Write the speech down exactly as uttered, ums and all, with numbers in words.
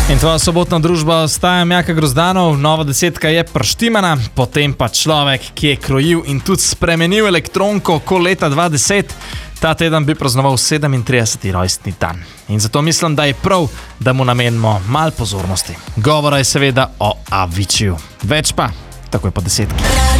In tvoja sobotna družba ostaja Mjaka Grozdanov, nova desetka je prštimana, potem pa človek, ki je krojil in tudi spremenil elektronko ko leta dva tisoč deset, ta teden bi praznoval sedemintrideseti rojstni dan. In zato mislim, da je prav, da mu namenimo malo pozornosti. Govora je seveda o Aviciiju. Več pa takoj po desetki.